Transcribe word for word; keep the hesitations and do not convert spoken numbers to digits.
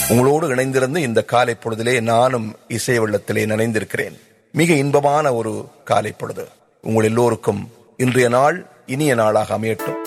உங்களோடு இணைந்திருந்து இந்த காலை பொழுதிலே நானும் இசை வெள்ளத்திலே நனைந்திருக்கிறேன். மிக இன்பமான ஒரு காலை பொழுது உங்கள் எல்லோருக்கும் இன்றைய நாள் இனிய நாளாக அமையட்டும்.